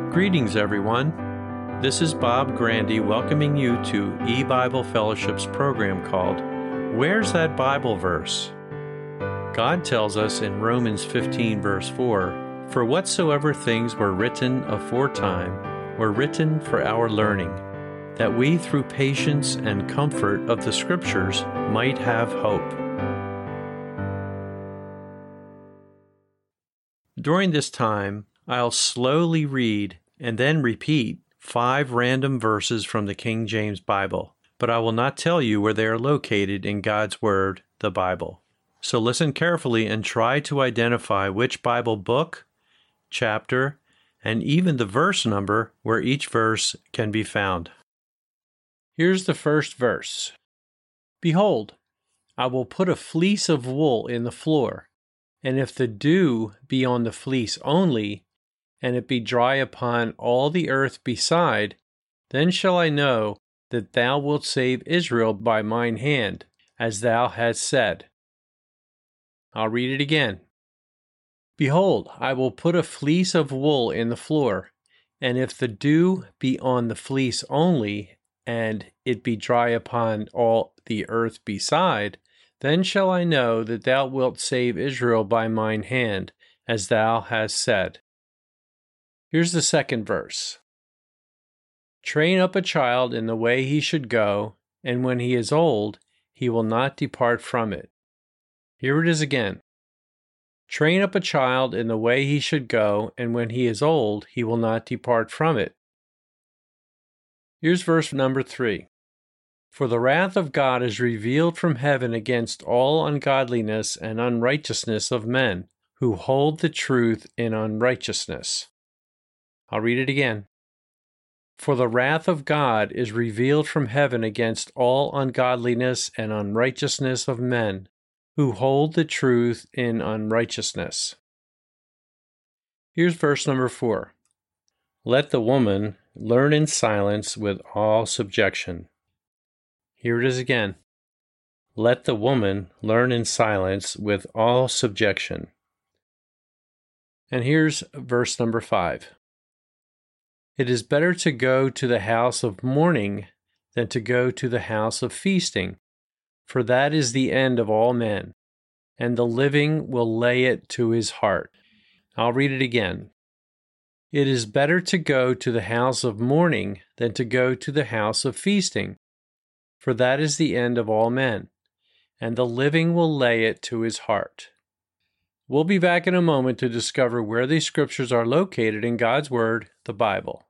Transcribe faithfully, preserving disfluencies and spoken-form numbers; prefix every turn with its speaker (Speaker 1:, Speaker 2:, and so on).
Speaker 1: Greetings, everyone. This is Bob Grandy welcoming you to E-Bible Fellowship's program called Where's That Bible Verse? God tells us in Romans fifteen, verse four, "For whatsoever things were written aforetime were written for our learning, that we through patience and comfort of the Scriptures might have hope." During this time, I'll slowly read and then repeat five random verses from the King James Bible, but I will not tell you where they are located in God's Word, the Bible. So listen carefully and try to identify which Bible book, chapter, and even the verse number where each verse can be found. Here's the first verse. "Behold, I will put a fleece of wool in the floor, and if the dew be on the fleece only, and it be dry upon all the earth beside, then shall I know that thou wilt save Israel by mine hand, as thou hast said." I'll read it again. "Behold, I will put a fleece of wool in the floor, and if the dew be on the fleece only, and it be dry upon all the earth beside, then shall I know that thou wilt save Israel by mine hand, as thou hast said." Here's the second verse. "Train up a child in the way he should go, and when he is old, he will not depart from it." Here it is again. "Train up a child in the way he should go, and when he is old, he will not depart from it." Here's verse number three. "For the wrath of God is revealed from heaven against all ungodliness and unrighteousness of men, who hold the truth in unrighteousness." I'll read it again. "For the wrath of God is revealed from heaven against all ungodliness and unrighteousness of men, who hold the truth in unrighteousness." Here's verse number four. "Let the woman learn in silence with all subjection." Here it is again. "Let the woman learn in silence with all subjection." And here's verse number five. "It is better to go to the house of mourning than to go to the house of feasting, for that is the end of all men, and the living will lay it to his heart." I'll read it again. "It is better to go to the house of mourning than to go to the house of feasting, for that is the end of all men, and the living will lay it to his heart." We'll be back in a moment to discover where these scriptures are located in God's Word, the Bible.